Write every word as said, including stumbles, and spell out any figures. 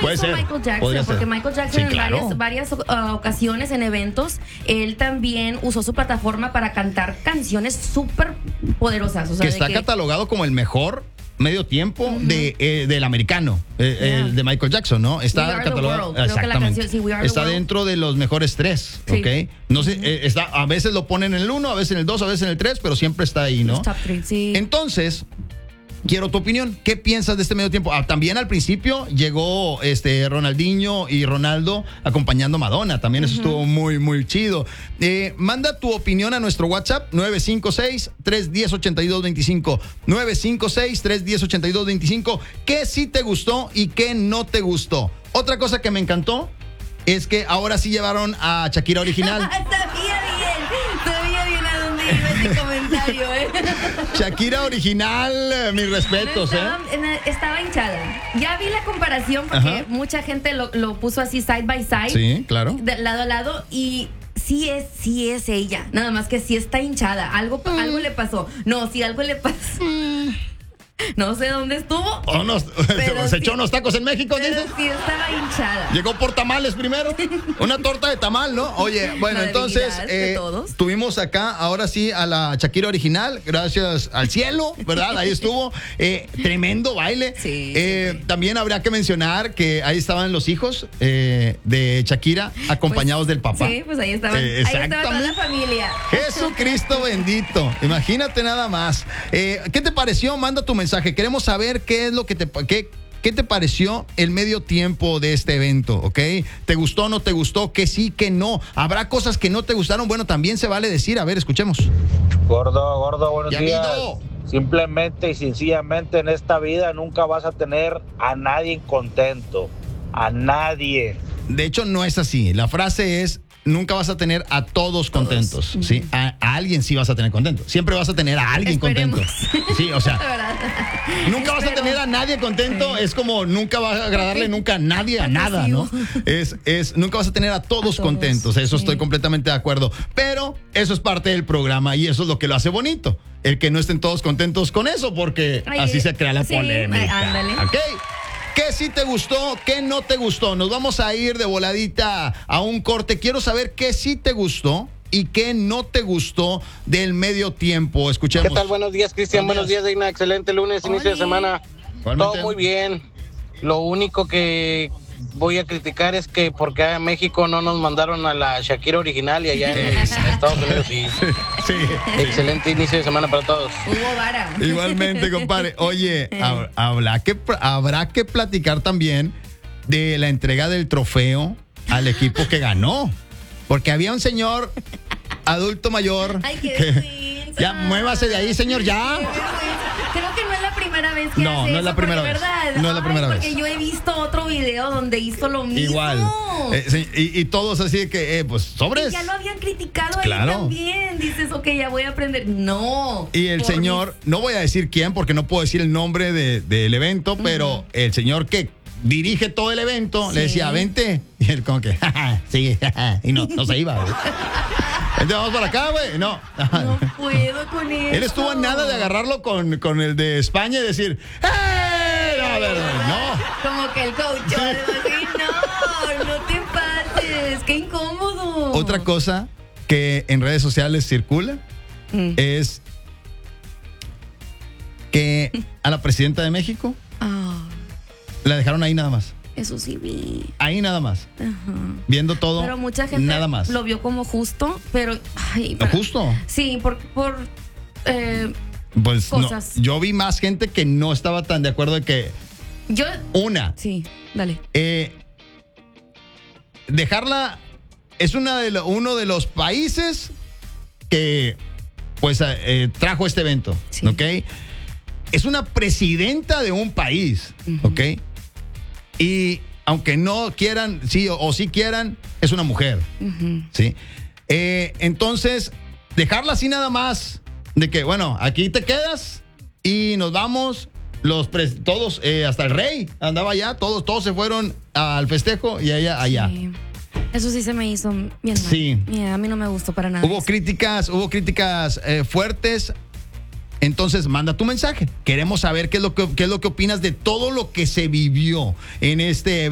Puede hizo ser, Michael Jackson, podría porque ser. Michael Jackson Sí, en claro. varias, varias uh, ocasiones, en eventos, él también usó su plataforma para cantar canciones súper poderosas. O sea, que de está que, catalogado como el mejor medio tiempo uh-huh. de, eh, del americano, eh, Yeah. el de Michael Jackson, ¿no? Está We Are the catalogado. World. Creo que la Exactamente. canción, sí, We Are the Está World. dentro de los mejores tres, Sí. ¿ok? No sé, eh, está, a veces lo ponen en el uno, a veces en el dos, a veces en el tres, pero siempre está ahí, ¿no? Los top three, sí. Entonces, quiero tu opinión. ¿Qué piensas de este medio tiempo? Ah, también al principio llegó este Ronaldinho y Ronaldo acompañando a Madonna. También eso uh-huh. estuvo muy, muy chido. Eh, manda tu opinión a nuestro WhatsApp nueve cinco seis, tres uno cero, ocho dos dos cinco. nueve cinco seis, tres uno cero, ocho dos dos cinco. ¿Qué sí te gustó y qué no te gustó? Otra cosa que me encantó es que ahora sí llevaron a Shakira original. Sabía bien, sabía bien a dónde iba ese comentario, ¿eh? Shakira original, eh, mis respetos, estaba, ¿eh? Estaba hinchada. Ya vi la comparación porque Ajá. mucha gente lo, lo puso así side by side. Sí, claro. De lado a lado y sí es, sí es ella. Nada más que sí está hinchada. Algo, mm. algo le pasó. No, si algo le pasó. Mm. No sé dónde estuvo. Oh, no, se sí, echó unos tacos en México, pero dice. Sí, estaba hinchada. Llegó por tamales primero. Una torta de tamal, ¿no? Oye, bueno, la entonces eh, tuvimos acá ahora sí a la Shakira original, gracias al cielo, ¿verdad? Ahí estuvo. Eh, tremendo baile. Sí, eh, sí. También habría que mencionar que ahí estaban los hijos eh, de Shakira acompañados pues, del papá. Sí, pues ahí estaban. Eh, ahí estaba toda la familia. Jesucristo bendito. Imagínate nada más. Eh, ¿Qué te pareció? Manda tu mensaje. Queremos saber qué es lo que te qué, qué te pareció el medio tiempo de este evento, ¿ok? ¿Te gustó, no te gustó? ¿Qué sí, qué no? ¿Habrá cosas que no te gustaron? Bueno, también se vale decir. A ver, escuchemos. Gordo, gordo, buenos Ya días. vino. Simplemente y sencillamente en esta vida nunca vas a tener a nadie contento. A nadie. De hecho, no es así. La frase es: nunca vas a tener a todos contentos, todos. ¿Sí? A, a alguien sí vas a tener contento. Siempre vas a tener a alguien Esperemos. contento. Sí, o sea, nunca vas a tener a nadie contento. Sí. Es como nunca vas a agradarle nunca a nadie a nada, ¿no? Es, es, nunca vas a tener a todos, a todos. contentos. Eso sí. Estoy completamente de acuerdo. Pero eso es parte del programa y eso es lo que lo hace bonito. El que no estén todos contentos con eso, porque Ay, así se crea la sí, polémica. Ándale. ¿Ok? ¿Qué sí te gustó? ¿Qué no te gustó? Nos vamos a ir de voladita a un corte. Quiero saber qué sí te gustó y qué no te gustó del medio tiempo. Escuchemos. ¿Qué tal? Buenos días, Cristian. Buenos días, Digna. Excelente lunes, Oli. Inicio de semana. Igualmente. Todo muy bien. Lo único que voy a criticar es que porque a México no nos mandaron a la Shakira original y allá en Estados Unidos sí. Sí. Excelente inicio de semana para todos. Hubo vara. Igualmente, compadre. Oye, habrá que, habrá que platicar también de la entrega del trofeo al equipo que ganó. Porque había un señor adulto mayor. Ay, qué que, ya, muévase de ahí, señor, ya. Creo que no es la primera vez que no, hace no eso. es la primera porque, vez. ¿verdad? No es la primera Ay, vez. Porque yo he visto otro video donde hizo lo mismo. Igual. Eh, sí, y, y todos así de que, eh, pues, sobres. Y ya lo habían criticado claro. ahí también. Dices, ok, ya voy a aprender. No. Y el señor, mis... no voy a decir quién porque no puedo decir el nombre de, del evento, uh-huh. pero el señor que dirige todo el evento, sí. le decía, vente. Y él como que, jaja, sí, jaja, y no, no se iba, güey. Entonces vamos para acá, güey. No. No puedo con eso. Él estuvo a nada de agarrarlo con, con el de España y decir, ¡eh! No, a ver, no. Como que el coach, sí. no, no te pases, qué incómodo. Otra cosa que en redes sociales circula mm. es que a la presidenta de México oh. la dejaron ahí nada más. Eso sí vi. Ahí nada más. Ajá. Viendo todo. Pero mucha gente nada más. lo vio como justo, pero... Ay, ¿No justo? Sí, por... por eh, pues cosas. No, yo vi más gente que no estaba tan de acuerdo de que... Yo... Una. Sí, dale. Eh, dejarla... Es una de lo, uno de los países que pues eh, trajo este evento, sí. ¿ok? Es una presidenta de un país, uh-huh. ¿ok? Y aunque no quieran, sí o, o sí quieran, es una mujer, uh-huh. ¿sí? Eh, entonces, dejarla así nada más, de que, bueno, aquí te quedas y nos vamos, los pres- todos, eh, hasta el rey andaba allá, todos, todos se fueron al festejo y ella allá. Sí. Eso sí se me hizo bien mal. Sí. Yeah, a mí no me gustó para nada. Hubo eso. críticas, hubo críticas eh, fuertes. Entonces, manda tu mensaje. Queremos saber qué es lo que, qué es lo que opinas de todo lo que se vivió en este evento.